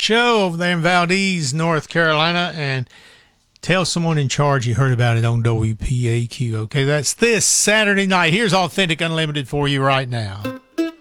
show over there in Valdez, North Carolina, and tell someone in charge you heard about it on WPAQ. Okay, that's this Saturday night. Here's Authentic Unlimited for you right now.